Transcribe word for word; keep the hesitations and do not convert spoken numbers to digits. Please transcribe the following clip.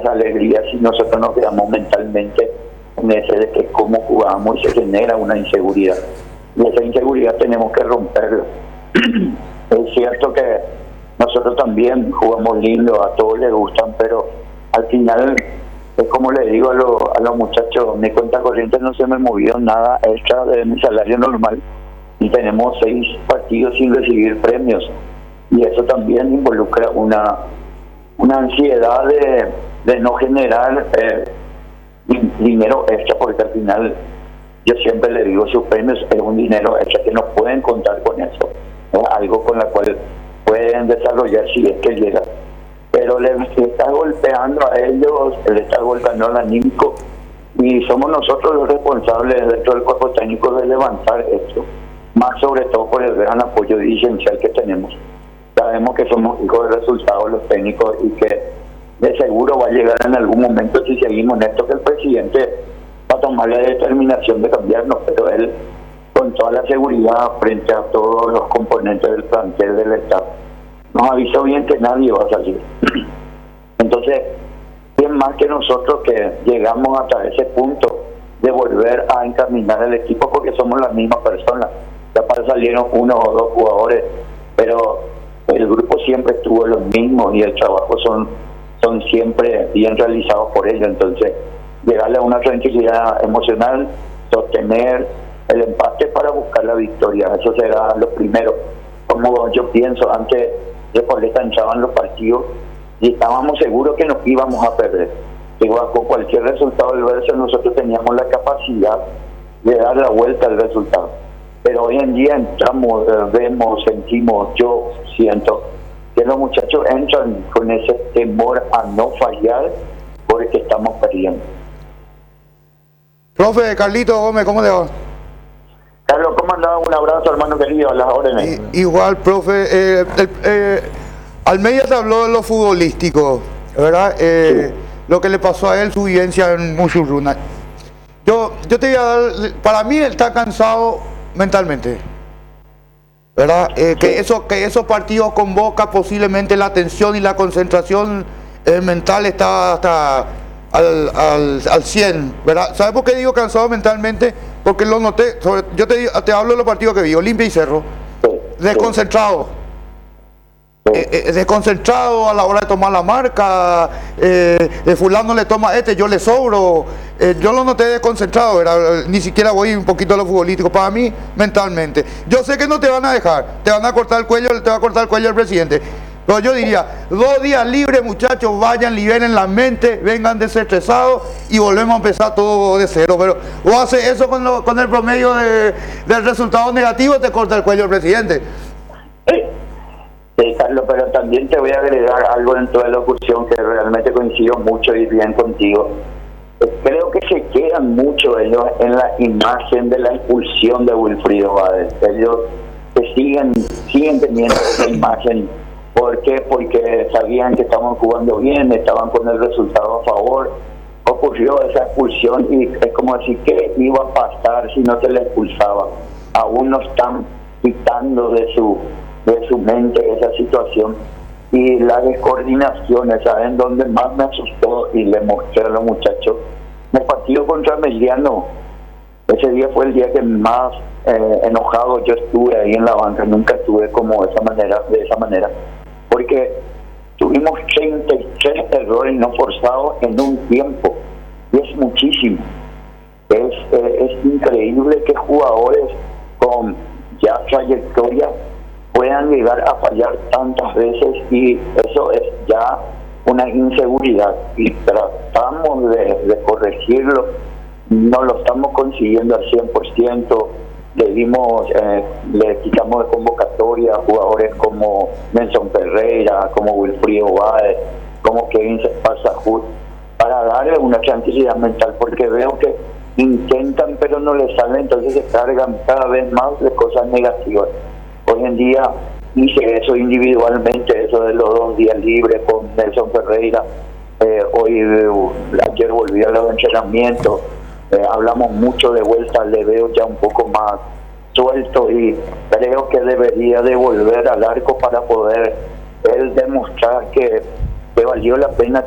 esa alegría si nosotros nos quedamos mentalmente en ese de que cómo jugamos y se genera una inseguridad. Y esa inseguridad tenemos que romperla. Es cierto que nosotros también jugamos lindo, a todos les gustan, pero al final es como le digo a, lo, a los muchachos, mi cuenta corriente no se me movió nada extra de mi salario normal y tenemos seis partidos sin recibir premios y eso también involucra una una ansiedad de, de no generar eh, dinero extra, porque al final yo siempre le digo, sus premios es un dinero extra que no pueden contar con eso, ¿no? Algo con la cual pueden desarrollar si es que llega, pero le está golpeando a ellos, le está golpeando al anímico y somos nosotros los responsables dentro del cuerpo técnico de levantar esto, más sobre todo por el gran apoyo dirigencial que tenemos. Sabemos que somos hijos de resultados los técnicos y que de seguro va a llegar en algún momento, si seguimos en esto, que el presidente va a tomar la determinación de cambiarnos, pero él con toda la seguridad frente a todos los componentes del plantel del Estado nos avisó bien que nadie va a salir. Entonces, ¿quién más que nosotros que llegamos hasta ese punto de volver a encaminar el equipo? Porque somos las mismas personas. Capaz salieron uno o dos jugadores, pero el grupo siempre estuvo los mismos y el trabajo son, son siempre bien realizados por ellos. Entonces, llegarle a una tranquilidad emocional, sostener el empate para buscar la victoria, eso será lo primero. Como yo pienso, antes de cuando entraban los partidos y estábamos seguros que nos íbamos a perder. Igual con cualquier resultado adverso nosotros teníamos la capacidad de dar la vuelta al resultado. Pero hoy en día entramos, eh, vemos, sentimos, yo siento que los muchachos entran con ese temor a no fallar porque estamos perdiendo. Profe Carlito Gómez, ¿cómo le va? Carlos, ¿cómo andaba? Un abrazo, hermano querido, a las órdenes. I, igual, profe, eh, el, eh, Almeida te habló de lo futbolístico, ¿verdad? Eh, sí. Lo que le pasó a él, su vivencia en Muchurruna. Yo, yo te voy a dar, para mí él está cansado mentalmente, ¿verdad? Eh, que, sí. eso, que esos partidos convoca posiblemente la atención y la concentración eh, mental está hasta al, al, al cien, ¿verdad? ¿Sabes por qué digo cansado mentalmente? Porque lo noté, sobre, yo te, te hablo de los partidos que vi, Olimpia y Cerro, sí. desconcentrado. Sí. Eh, eh, desconcentrado a la hora de tomar la marca, eh, eh, fulano le toma este, yo le sobro, eh, yo lo noté desconcentrado, ¿verdad? Ni siquiera voy un poquito a lo futbolístico, para mí mentalmente. Yo sé que no te van a dejar, te van a cortar el cuello, te va a cortar el cuello el presidente, pero yo diría, dos días libres muchachos, vayan, liberen la mente, vengan desestresados y volvemos a empezar todo de cero, pero o hace eso con, lo, con el promedio de, del resultado negativo, te corta el cuello el presidente. Sí. Sí, Carlos, pero también te voy a agregar algo dentro de la locución que realmente coincido mucho y bien contigo. Creo que se quedan mucho ellos en la imagen de la expulsión de Wilfrido Báez. Ellos se siguen, siguen teniendo esa imagen. ¿Por qué? Porque sabían que estaban jugando bien, estaban con el resultado a favor. Ocurrió esa expulsión y es como decir, ¿qué iba a pasar si no se le expulsaba? Aún no están quitando de su de su mente esa situación y la descoordinación, ¿saben dónde más me asustó? Y le mostré a los muchachos el partido contra Meliano. Ese día fue el día que más eh, enojado yo estuve ahí en la banca, nunca estuve como de esa manera, de esa manera, porque tuvimos treinta y tres errores no forzados en un tiempo y es muchísimo. Es, eh, es increíble que jugadores con ya trayectoria puedan llegar a fallar tantas veces y eso es ya una inseguridad y tratamos de, de corregirlo, no lo estamos consiguiendo al cien por ciento, le dimos, eh, le quitamos de convocatoria a jugadores como Nelson Ferreira, como Wilfrido Báez, como Kevin Pasajut, para darle una tranquilidad mental, porque veo que intentan pero no les sale, entonces se cargan cada vez más de cosas negativas. Hoy en día hice eso individualmente, eso de los dos días libres con Nelson Ferreira. Eh, hoy, eh, ayer volví a los entrenamientos, eh, hablamos mucho de vuelta, le veo ya un poco más suelto y creo que debería de volver al arco para poder él demostrar que, que valió la pena